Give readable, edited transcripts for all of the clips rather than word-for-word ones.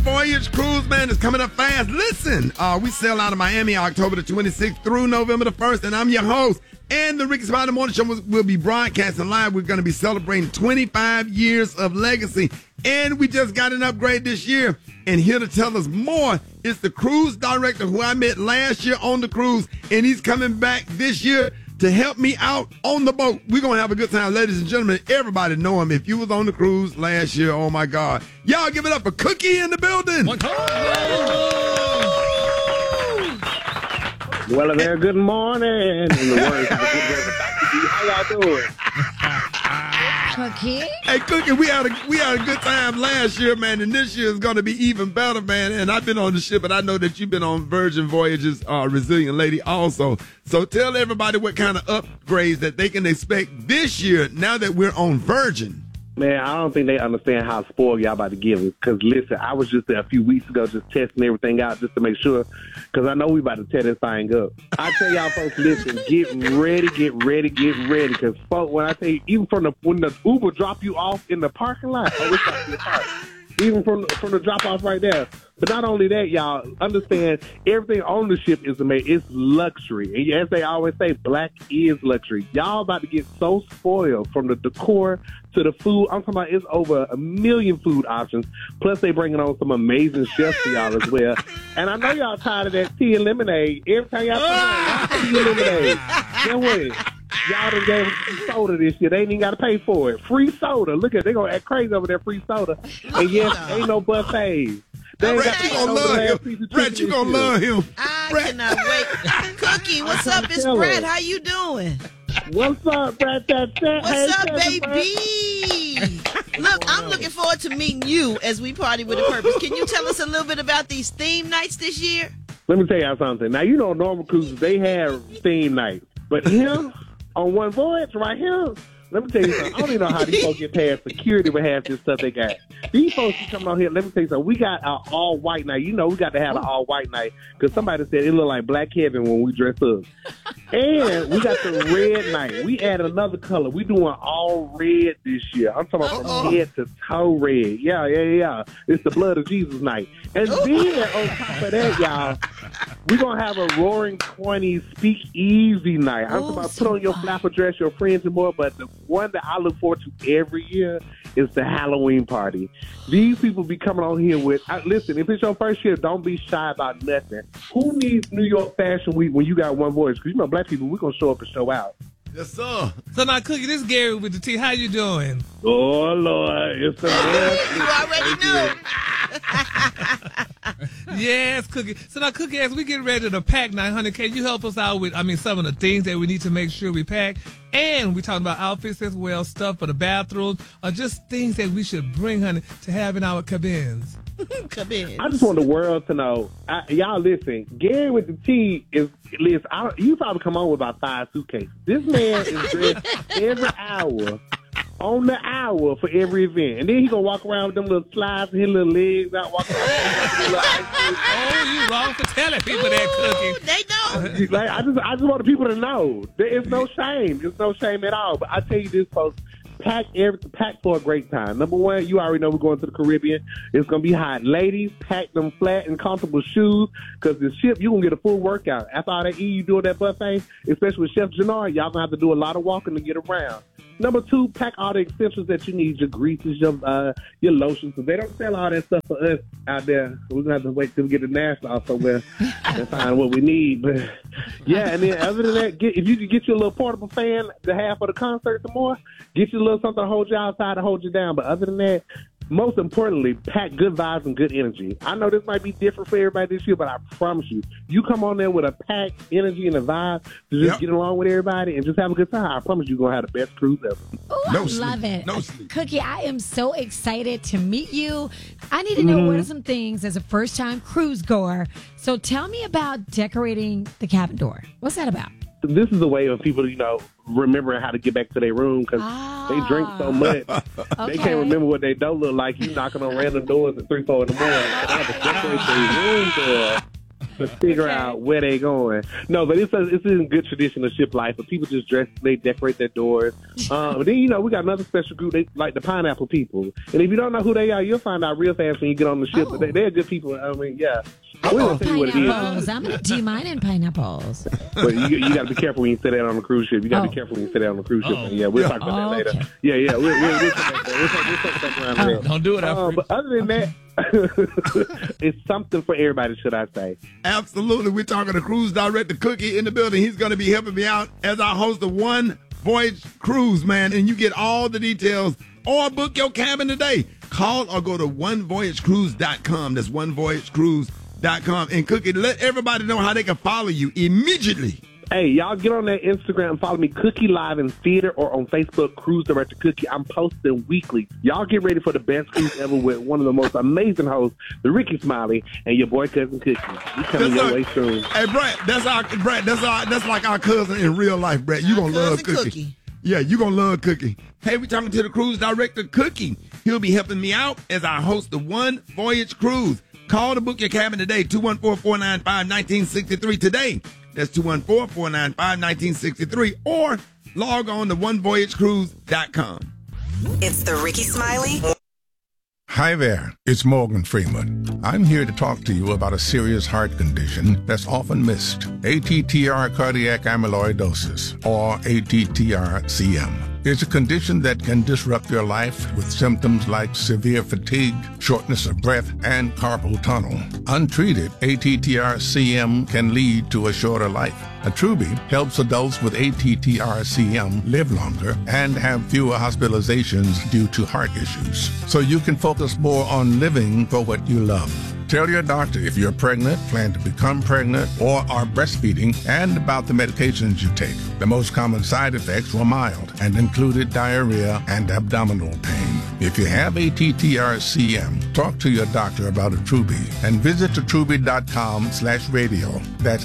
Voyage Cruise, man, is coming up fast. Listen, we sail out of Miami October the 26th through November the 1st, and I'm your host. And the Ricky Spider Morning Show will be broadcasting live. We're going to be celebrating 25 years of legacy. And we just got an upgrade this year. And here to tell us more is the cruise director who I met last year on the cruise. And he's coming back this year to help me out on the boat. We're going to have a good time, ladies and gentlemen. Everybody know him. If you was on the cruise last year, oh, my God. Y'all give it up for Cookie in the building. Well, a very good morning. In the words of the good Reverend Dr. D. How y'all doing? Cookie? Hey, Cookie, we had a good time last year, man, and this year is going to be even better, man. And I've been on the ship, and I know that you've been on Virgin Voyages, Resilient Lady also. So tell everybody what kind of upgrades that they can expect this year now that we're on Virgin. Man, I don't think they understand how spoiled y'all about to give it. Because, listen, I was just there a few weeks ago just testing everything out just to make sure. Because I know we about to tear this thing up. I tell y'all folks, listen, get ready. Because, folks, when I tell you, even when the Uber drop you off in the parking lot, it's about to be hard. Even from the drop-off right there. But not only that, y'all, understand everything on the ship is amazing. It's luxury. And as they always say, black is luxury. Y'all about to get so spoiled from the decor to the food. I'm talking about it's over 1 million food options. Plus, they bringing on some amazing chefs for y'all as well. And I know y'all tired of that tea and lemonade. Every time y'all tea and lemonade. Get what? Y'all done gave them free soda this year. They ain't even got to pay for it. Free soda. Look at they going to act crazy over that free soda. And yes, ain't no buffets. Brett, you gonna love him. Brett, you gonna love him. I cannot wait. Cookie, what's up? It's Brett. How you doing? What's up, Brett? What's up, baby? Look, I'm looking forward to meeting you as we party with a purpose. Can you tell us a little bit about these theme nights this year? Let me tell y'all something. Now, you know, normal cruises, they have theme nights. But here, on one voyage right here, let me tell you something. I don't even know how these folks get past security with half this stuff they got. These folks are coming on here. Let me tell you something. We got our all-white night. You know, we got to have an all-white night because somebody said it looked like Black Kevin when we dress up. And we got the red night. We added another color. We doing all red this year. I'm talking about from head to toe red. Yeah. It's the blood of Jesus night. And then on top of that, y'all, we're going to have a Roaring 20s speak easy night. I'm talking about put on your flapper dress, your friends and more, but the one that I look forward to every year is the Halloween party. These people be coming on here with, listen, if it's your first year, don't be shy about nothing. Who needs New York Fashion Week when you got one voice? Because you know, black people, we're going to show up and show out. Yes, sir. So now, Cookie, this is Gary with the T. How you doing? Oh, Lord. It's a mess. You already knew. Yes, Cookie. So now, Cookie, as we get ready to pack 900, can you help us out with, some of the things that we need to make sure we pack? And we're talking about outfits as well, stuff for the bathrooms, or just things that we should bring, honey, to have in our cabins. I just want the world to know. Y'all listen, Gary with the T is, listen, you probably come on with about 5 suitcases. This man is dressed every hour on the hour for every event. And then he going to walk around with them little slides and his little legs out, walking around with his little ice cream. Oh, you wrong for telling people that, Cookie. They know. Like, I just want the people to know. There is no shame. There's no shame at all. But I tell you this, folks. Pack for a great time. Number one, you already know we're going to the Caribbean. It's going to be hot. Ladies, pack them flat and comfortable shoes because the ship, you're going to get a full workout. After all that you doing that buffet, especially with Chef Jannard, y'all going to have to do a lot of walking to get around. Number two, pack all the essentials that you need, your greases, your lotions. Because they don't sell all that stuff for us out there. So we're going to have to wait till we get to Nassau somewhere and find what we need. But yeah, and then other than that, if you can get you a little portable fan to have for the concert some more, get you a little something to hold you outside to hold you down. But other than that, most importantly, pack good vibes and good energy. I know this might be different for everybody this year, but I promise you, you come on there with a packed energy and a vibe to just get along with everybody and just have a good time. I promise you're going to have the best cruise ever. Oh, I love it. No sleep. Cookie, I am so excited to meet you. I need to know what are some things as a first-time cruise goer. So tell me about decorating the cabin door. What's that about? This is a way of people, remembering how to get back to their room because they drink so much. They can't remember what they don't look like. You knocking on random doors at 3, 4 in the morning. And I have to decorate their room door to figure out where they going. No, but it's in good tradition of ship life. But people just dress, they decorate their doors. But then, we got another special group, they like the pineapple people. And if you don't know who they are, you'll find out real fast when you get on the ship. Oh. They're good people. I mean, yeah. I We're love gonna tell you what it is. pineapples. I'm a D mine in pineapples. But you got to be careful when you sit down on a cruise ship. You got to be careful when you sit down on a cruise ship. Yeah, we'll talk about that later. Okay. Yeah. We'll talk back around there. Don't do it, Alfred. But other than that, it's something for everybody, should I say. Absolutely. We're talking to cruise director Cookie in the building. He's going to be helping me out as I host the One Voyage Cruise, man. And you get all the details or book your cabin today. Call or go to onevoyagecruise.com. That's onevoyagecruise.com. And Cookie, let everybody know how they can follow you immediately. Hey, y'all get on that Instagram and follow me, Cookie Live in Theater, or on Facebook, Cruise Director Cookie. I'm posting weekly. Y'all get ready for the best cruise ever with one of the most amazing hosts, the Ricky Smiley, and your boy cousin Cookie. We coming your way soon. Hey, Brett, that's like our cousin in real life, Brett. You gonna love Cookie. Yeah, you gonna love Cookie. Hey, we're talking to the cruise director Cookie. He'll be helping me out as I host the One Voyage Cruise. Call to book your cabin today, 214-495-1963 today. That's 214-495-1963, or log on to onevoyagecruise.com. It's the Ricky Smiley. Hi there, it's Morgan Freeman. I'm here to talk to you about a serious heart condition that's often missed, ATTR cardiac amyloidosis, or ATTR-CM. It's a condition that can disrupt your life with symptoms like severe fatigue, shortness of breath, and carpal tunnel. Untreated, ATTR-CM can lead to a shorter life. Attruby helps adults with ATTR-CM live longer and have fewer hospitalizations due to heart issues, so you can focus more on living for what you love. Tell your doctor if you're pregnant, plan to become pregnant, or are breastfeeding, and about the medications you take. The most common side effects were mild and included diarrhea and abdominal pain. If you have ATTR-CM, talk to your doctor about Attruby and visit attruby.com/radio. That's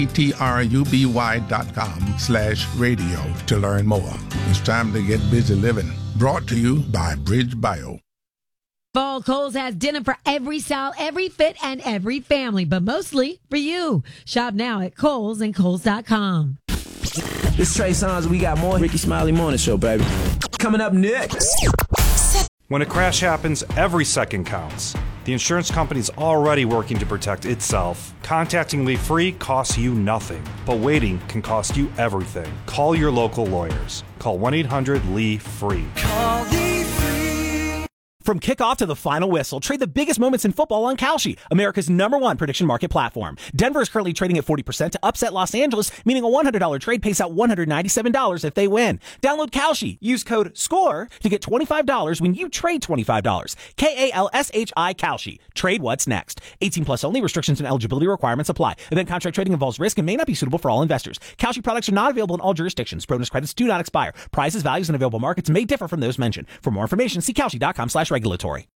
ATTRUBY.com/radio to learn more. It's time to get busy living. Brought to you by Bridge Bio. Fall Kohl's has dinner for every style, every fit, and every family, but mostly for you. Shop now at Kohl's and Kohl's.com. This Trey Songz, we got more Ricky Smiley Morning Show, baby. Coming up next. When a crash happens, every second counts. The insurance company's already working to protect itself. Contacting Lee Free costs you nothing, but waiting can cost you everything. Call your local lawyers. Call 1-800-LEE-FREE. Call Lee Free. From kickoff to the final whistle, trade the biggest moments in football on Kalshi, America's #1 prediction market platform. Denver is currently trading at 40% to upset Los Angeles, meaning a $100 trade pays out $197 if they win. Download Kalshi. Use code SCORE to get $25 when you trade $25. KALSHI Kalshi. Trade what's next. 18 plus only. Restrictions and eligibility requirements apply. Event contract trading involves risk and may not be suitable for all investors. Kalshi products are not available in all jurisdictions. Bonus credits do not expire. Prices, values, and available markets may differ from those mentioned. For more information, see Kalshi.com/regulatory.